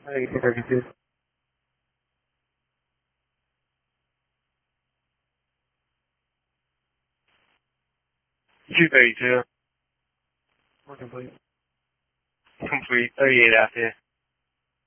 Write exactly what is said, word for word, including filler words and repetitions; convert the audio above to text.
eight thirty-two. two thirty-two. We're complete. Complete. thirty-eight after.